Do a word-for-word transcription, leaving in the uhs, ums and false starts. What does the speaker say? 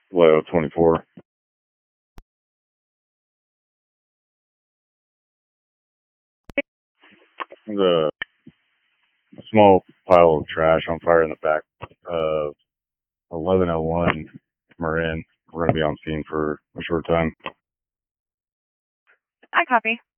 Vallejo twenty-four. There's a, a small pile of trash on fire in the back of eleven oh one Marin. We're going to be on scene for a short time. I copy.